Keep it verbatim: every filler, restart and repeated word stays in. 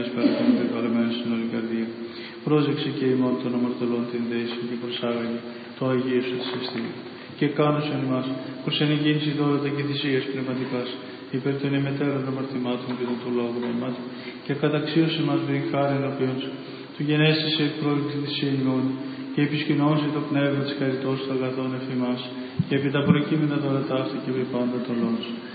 Παρακαλούνται καλεμένους στην όλη καρδία. Πρόσεξε και ημών των αμαρτωλών την δέση και προσάγαγε το Αγίο σου της αιστείας. Και κάνωσον ημάς προς εν εγγύνηση δώρατα και θυσίες πνευματικάς, υπέρ των ημετέρων αμαρτημάτων και των του λόγου εμάς, και καταξίωσε μας βρει χάρη ενώπιον σου, του γενέστησε εκ πρόληψη της ημών, και επισκηνώσει το πνεύμα της χαριτός των αγαθών εφημάς, και επί τα προκείμενα τώρα ταύτη και επί πάντα των λόγων σου.